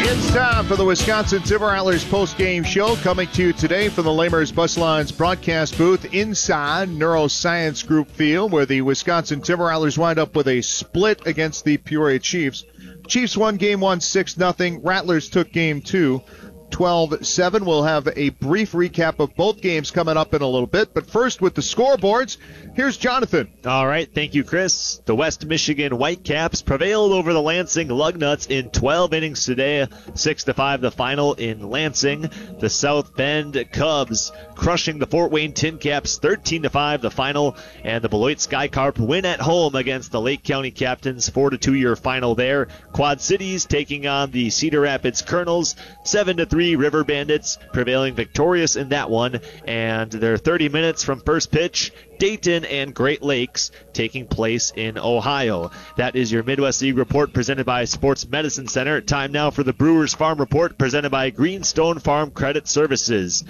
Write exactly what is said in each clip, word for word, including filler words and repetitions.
It's time for the Wisconsin Timber Rattlers post-game show, coming to you today from the Lamers Bus Lines broadcast booth inside Neuroscience Group Field, where the Wisconsin Timber Rattlers wind up with a split against the Peoria Chiefs. Chiefs won game one six nothing. Rattlers took game two twelve seven. We'll have a brief recap of both games coming up in a little bit. But first, with the scoreboards, here's Jonathan. All right, thank you, Chris. The West Michigan Whitecaps prevailed over the Lansing Lugnuts in twelve innings today, six to five the final in Lansing. The South Bend Cubs crushing the Fort Wayne Tin Caps thirteen to five the final, and the Beloit Skycarp win at home against the Lake County Captains, four to two your final there. Quad Cities taking on the Cedar Rapids Colonels, seven to three River Bandits prevailing victorious in that one, and they're thirty minutes from first pitch. Dayton and Great Lakes taking place in Ohio. That is your Midwest League report presented by Sports Medicine Center. Time now for the Brewers Farm Report presented by Greenstone Farm Credit Services.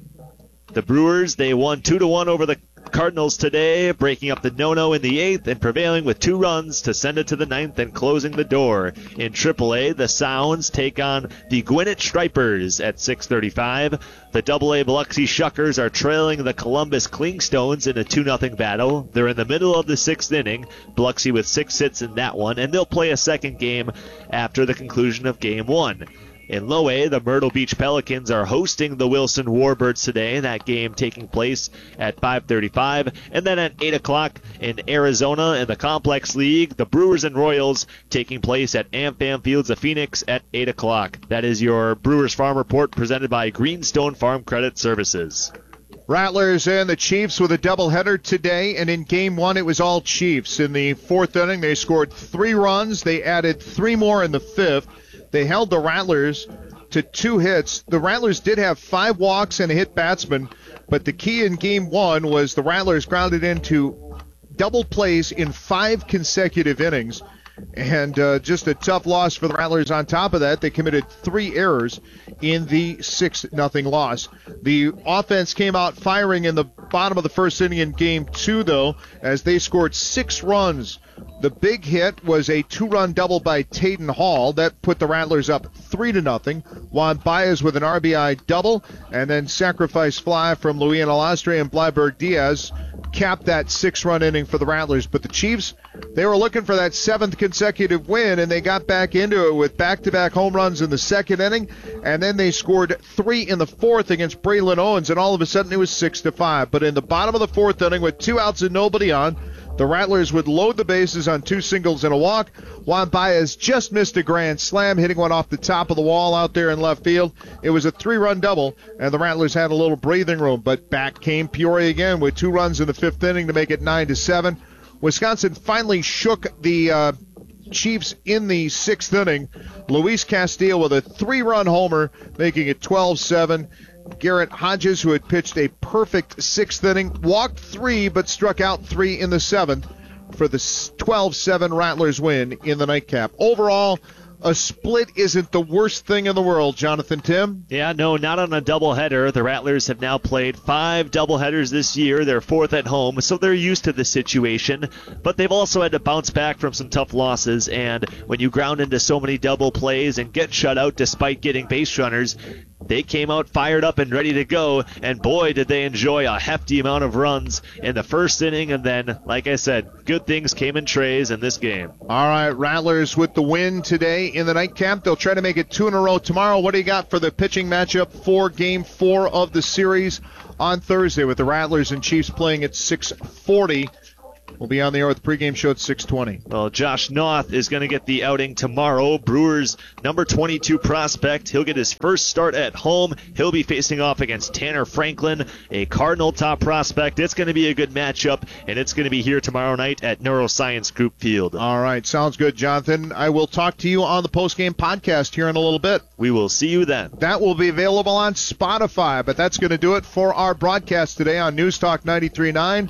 The Brewers, they won two to one over the Cardinals today, breaking up the no-no in the eighth and prevailing with two runs to send it to the ninth and closing the door. In triple A, the Sounds take on the Gwinnett Stripers at six thirty-five. The double A Biloxi Shuckers are trailing the Columbus Clingstones in a two nothing battle. They're in the middle of the sixth inning, Biloxi with six hits in that one, and they'll play a second game after the conclusion of game one. In low A, the Myrtle Beach Pelicans are hosting the Wilson Warbirds today. That game taking place at five thirty-five. And then at eight o'clock in Arizona in the Complex League, the Brewers and Royals taking place at AmFam Fields of Phoenix at eight o'clock. That is your Brewers Farm Report presented by Greenstone Farm Credit Services. Rattlers and the Chiefs with a doubleheader today, and in game one it was all Chiefs. In the fourth inning, they scored three runs. They added three more in the fifth. They held the Rattlers to two hits. The Rattlers did have five walks and a hit batsman, but the key in game one was the Rattlers grounded into double plays in five consecutive innings. And uh, just a tough loss for the Rattlers. On top of that, they committed three errors in the six nothing loss. The offense came out firing in the bottom of the first inning in game two, though, as they scored six runs. The big hit was a two-run double by Tayden Hall. That put the Rattlers up three to nothing. Juan Baez with an R B I double, and then sacrifice fly from Luis Alastre and Blyberg Diaz capped that six-run inning for the Rattlers. But the Chiefs, they were looking for that seventh consecutive win, and they got back into it with back-to-back home runs in the second inning, and then they scored three in the fourth against Braylon Owens, and all of a sudden it was six to five. But in the bottom of the fourth inning, with two outs and nobody on, the Rattlers would load the bases on two singles and a walk. Juan Baez just missed a grand slam, hitting one off the top of the wall out there in left field. It was a three-run double, and the Rattlers had a little breathing room. But back came Peoria again with two runs in the fifth inning to make it nine to seven. Wisconsin finally shook the uh, Chiefs in the sixth inning. Luis Castillo with a three-run homer, making it twelve seven. Garrett Hodges, who had pitched a perfect sixth inning, walked three but struck out three in the seventh for the twelve seven Rattlers win in the nightcap. Overall, a split isn't the worst thing in the world, Jonathan Tim. Yeah, no, not on a doubleheader. The Rattlers have now played five doubleheaders this year. They're fourth at home, so they're used to the situation. But they've also had to bounce back from some tough losses, and when you ground into so many double plays and get shut out despite getting base runners, they came out fired up and ready to go, and boy, did they enjoy a hefty amount of runs in the first inning, and then, like I said, good things came in trays in this game. All right, Rattlers with the win today in the nightcap. They'll try to make it two in a row tomorrow. What do you got for the pitching matchup for game four of the series on Thursday, with the Rattlers and Chiefs playing at six forty? We'll be on the air with the pregame show at six twenty. Well, Josh Noth is going to get the outing tomorrow. Brewers number twenty-two prospect. He'll get his first start at home. He'll be facing off against Tanner Franklin, a Cardinal top prospect. It's going to be a good matchup, and it's going to be here tomorrow night at Neuroscience Group Field. All right, sounds good, Jonathan. I will talk to you on the postgame podcast here in a little bit. We will see you then. That will be available on Spotify, but that's going to do it for our broadcast today on News Talk ninety-three point nine.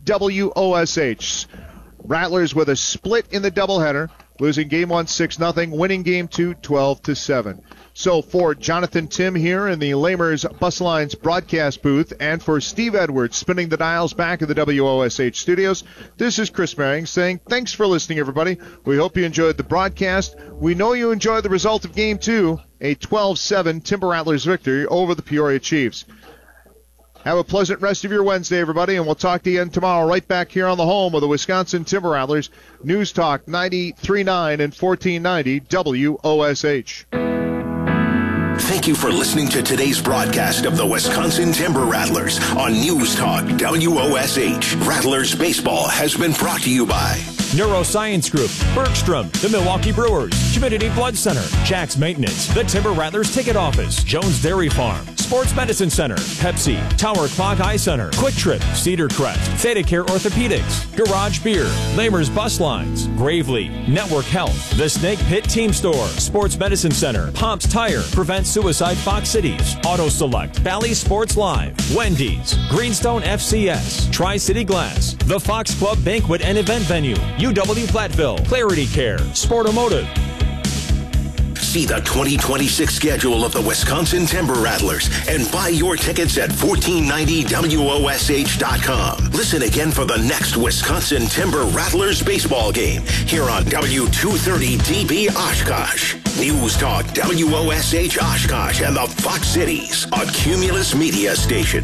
W O S H. Rattlers with a split in the doubleheader, losing game one six nothing, winning game two twelve to seven. So for Jonathan Tim here in the Lamers Bus Lines broadcast booth, and for Steve Edwards spinning the dials back at the W O S H studios, this is Chris Merring saying thanks for listening, everybody. We hope you enjoyed the broadcast. We know you enjoyed the result of game two. a twelve seven Timber Rattlers victory over the Peoria Chiefs. Have a pleasant rest of your Wednesday, everybody, and we'll talk to you again tomorrow right back here on the home of the Wisconsin Timber Rattlers, News Talk ninety-three point nine and fourteen ninety W O S H. Thank you for listening to today's broadcast of the Wisconsin Timber Rattlers on News Talk W O S H. Rattlers Baseball has been brought to you by Neuroscience Group, Bergstrom, the Milwaukee Brewers, Community Blood Center, Jack's Maintenance, the Timber Rattlers Ticket Office, Jones Dairy Farm, Sports Medicine Center, Pepsi, Tower Clock Eye Center, Quick Trip, Cedar Crest, Theta Care Orthopedics, Garage Beer, Lamer's Bus Lines, Gravely, Network Health, the Snake Pit Team Store, Sports Medicine Center, Pomps Tire, Prevent Suicide Fox Cities, Auto Select, Valley Sports Live, Wendy's, Greenstone F C S, Tri-City Glass, the Fox Club Banquet and Event Venue, U W Platteville, Clarity Care, Sportomotive. See the twenty twenty-six schedule of the Wisconsin Timber Rattlers and buy your tickets at fourteen ninety W O S H dot com. Listen again for the next Wisconsin Timber Rattlers baseball game here on W two thirty D B Oshkosh. News Talk W O S H Oshkosh and the Fox Cities, a Cumulus media station.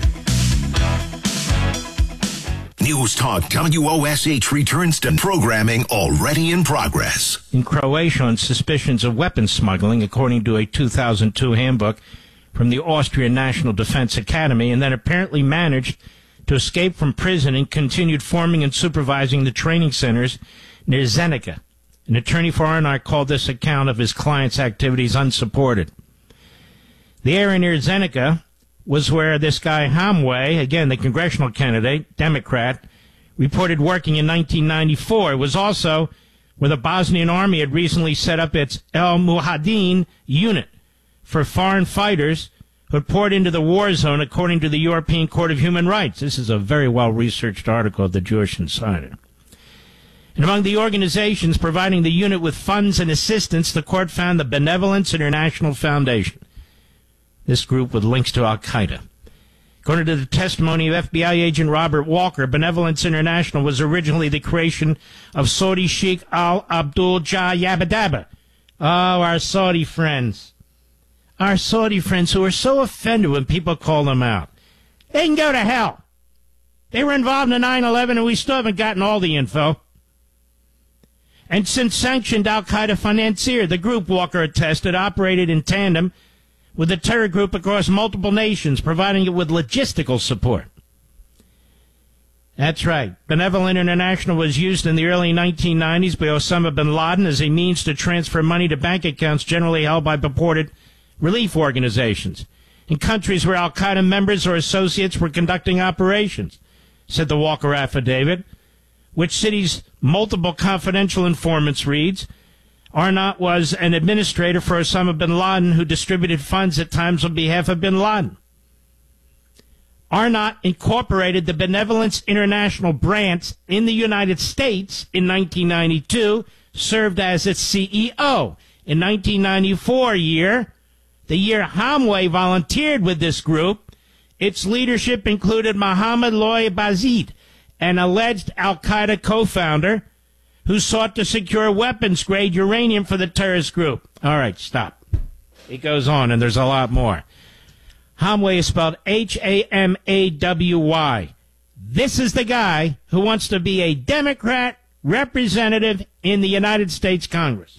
News Talk W O S H returns to programming already in progress. In Croatia on suspicions of weapons smuggling, according to a two thousand two handbook from the Austrian National Defense Academy, and then apparently managed to escape from prison and continued forming and supervising the training centers near Zenica. An attorney for Arnott called this account of his client's activities unsupported. The area near Zenica was where this guy Hamway, again the congressional candidate, Democrat, reported working in nineteen ninety-four. It was also where the Bosnian army had recently set up its El Mujahideen unit for foreign fighters who had poured into the war zone, according to the European Court of Human Rights. This is a very well-researched article of the Jewish Insider. And among the organizations providing the unit with funds and assistance, the court found the Benevolence International Foundation. This group with links to Al-Qaeda. According to the testimony of F B I agent Robert Walker, Benevolence International was originally the creation of Saudi Sheikh Al-Abdul Jah Yabadaba. Oh, our Saudi friends. Our Saudi friends who are so offended when people call them out. They can go to hell. They were involved in nine eleven and we still haven't gotten all the info. And since sanctioned Al-Qaeda financier, the group, Walker attested, operated in tandem with the terror group across multiple nations, providing it with logistical support. That's right. Benevolent International was used in the early nineteen nineties by Osama bin Laden as a means to transfer money to bank accounts generally held by purported relief organizations in countries where Al-Qaeda members or associates were conducting operations, said the Walker affidavit, which cities multiple confidential informants reads. Arnott was an administrator for Osama bin Laden who distributed funds at times on behalf of bin Laden. Arnott incorporated the Benevolence International branch in the United States in nineteen ninety-two, served as its C E O. In nineteen ninety-four year, the year Hamway volunteered with this group, its leadership included Mohammed Loy Bazid, an alleged Al-Qaeda co-founder who sought to secure weapons-grade uranium for the terrorist group. All right, stop. It goes on, and there's a lot more. Hamway is spelled H A M A W Y. This is the guy who wants to be a Democrat representative in the United States Congress.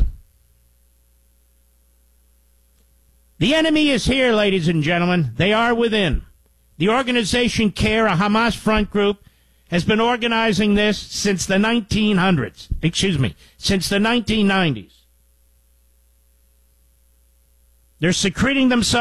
The enemy is here, ladies and gentlemen. They are within. The organization CARE, a Hamas front group, has been organizing this since the nineteen hundreds. Excuse me, since the nineteen nineties. They're secreting themselves